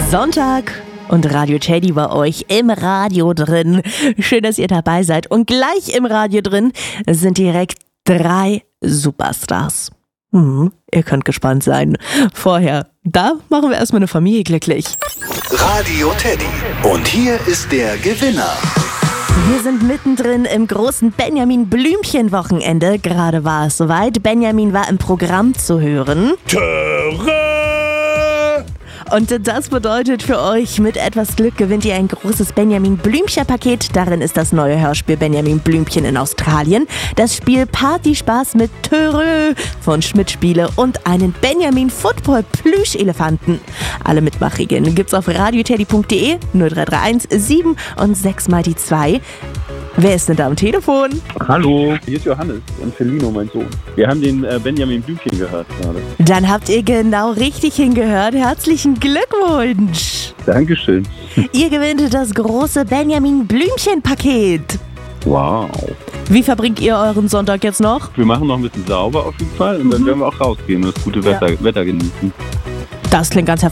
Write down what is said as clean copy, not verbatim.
Sonntag und Radio Teddy bei euch im Radio drin. Schön, dass ihr dabei seid. Und gleich im Radio drin sind direkt 3 Superstars. Ihr könnt gespannt sein. Vorher, da machen wir erstmal eine Familie glücklich. Radio Teddy. Und hier ist der Gewinner. Wir sind mittendrin im großen Benjamin-Blümchen-Wochenende. Gerade war es soweit. Benjamin war im Programm zu hören. Und das bedeutet für euch, mit etwas Glück gewinnt ihr ein großes Benjamin-Blümchen-Paket. Darin ist das neue Hörspiel Benjamin Blümchen in Australien, das Spiel Partyspaß mit Törö von Schmidt Spiele und einen Benjamin-Football-Plüschelefanten. Alle Mitmachregeln gibt's auf radioteddy.de 0331 7 und 6 mal die 2. Wer ist denn da am Telefon? Hallo, hier ist Johannes und Felino, mein Sohn. Wir haben den Benjamin Blümchen gehört gerade. Dann habt ihr genau richtig hingehört. Herzlichen Glückwunsch! Dankeschön. Ihr gewinnt das große Benjamin Blümchen-Paket. Wow. Wie verbringt ihr euren Sonntag jetzt noch? Wir machen noch ein bisschen sauber auf jeden Fall und dann werden wir auch rausgehen und das gute Wetter genießen. Das klingt ganz hervorragend.